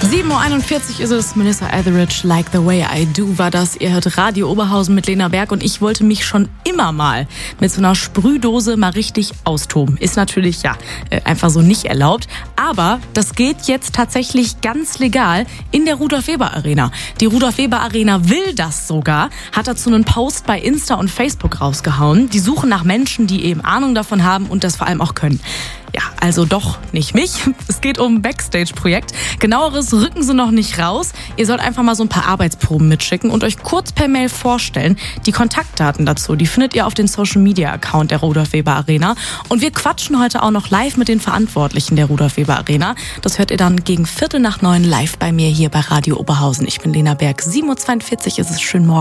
7.41 Uhr ist es. Melissa Etheridge, Like the Way I Do war das. Ihr hört Radio Oberhausen mit Lena Berg und ich wollte mich schon immer mal mit so einer Sprühdose mal richtig austoben. Ist natürlich einfach so nicht erlaubt. Aber das geht jetzt tatsächlich ganz legal in der Rudolf-Weber-Arena. Die Rudolf-Weber-Arena will das sogar, hat dazu einen Post bei Insta und Facebook rausgehauen. Die suchen nach Menschen, die eben Ahnung davon haben und das vor allem auch können. Ja, also doch nicht mich. Es geht um ein Backstage-Projekt. Genaueres rücken sie noch nicht raus. Ihr sollt einfach mal so ein paar Arbeitsproben mitschicken und euch kurz per Mail vorstellen. Die Kontaktdaten dazu, die findet ihr auf den Social-Media-Account der Rudolf-Weber-Arena. Und wir quatschen heute auch noch live mit den Verantwortlichen der Rudolf-Weber-Arena. Das hört ihr dann gegen 8:45 live bei mir hier bei Radio Oberhausen. Ich bin Lena Berg. 7.42 Uhr ist es. Schönen Morgen.